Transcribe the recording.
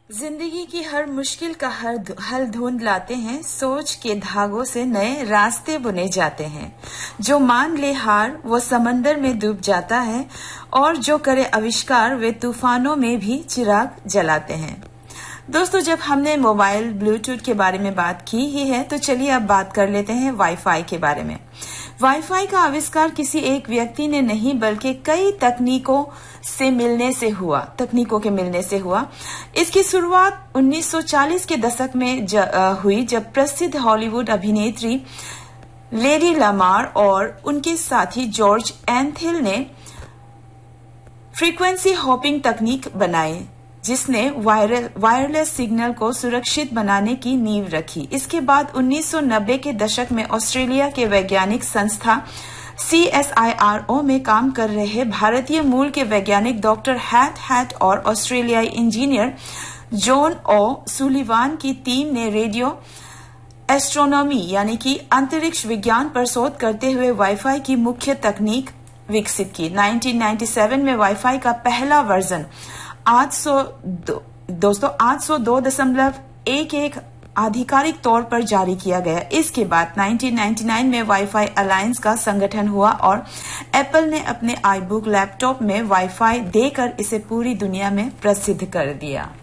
जिंदगी की हर मुश्किल का हल ढूंढ लाते हैं, सोच के धागों से नए रास्ते बुने जाते हैं। जो मान ले हार वो समंदर में डूब जाता है और जो करे आविष्कार वे तूफानों में भी चिराग जलाते हैं। दोस्तों, जब हमने मोबाइल ब्लूटूथ के बारे में बात की ही है तो चलिए अब बात कर लेते हैं वाईफाई के बारे में। वाईफाई का आविष्कार किसी एक व्यक्ति ने नहीं बल्कि कई तकनीकों के मिलने से हुआ। इसकी शुरुआत 1940 के दशक में हुई, जब प्रसिद्ध हॉलीवुड अभिनेत्री लेडी लमार और उनके साथी जॉर्ज एंथेल ने फ्रीक्वेंसी हॉपिंग तकनीक बनाई, जिसने वायरलेस सिग्नल को सुरक्षित बनाने की नींव रखी। इसके बाद 1990 के दशक में ऑस्ट्रेलिया के वैज्ञानिक संस्था CSIRO में काम कर रहे भारतीय मूल के वैज्ञानिक डॉक्टर हैट और ऑस्ट्रेलियाई इंजीनियर जॉन ओ सुलिवान की टीम ने रेडियो एस्ट्रोनॉमी यानी कि अंतरिक्ष विज्ञान पर शोध करते हुए वाईफाई की मुख्य तकनीक विकसित की। 1997 में वाईफाई का पहला वर्जन 802.11 आधिकारिक तौर पर जारी किया गया। इसके बाद 1999 में वाईफाई अलायंस का संगठन हुआ और एप्पल ने अपने आईबुक लैपटॉप में वाईफाई देकर इसे पूरी दुनिया में प्रसिद्ध कर दिया।